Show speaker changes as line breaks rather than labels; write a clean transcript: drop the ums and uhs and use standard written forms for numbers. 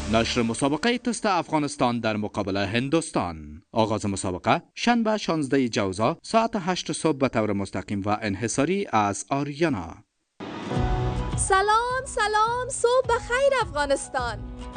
نشر مسابقه تست افغانستان در مقابل هندوستان. آغاز مسابقه شنبه 16 جوزا ساعت 8 صبح به طور مستقیم و انحصاری از آریانا.
سلام صبح بخیر افغانستان.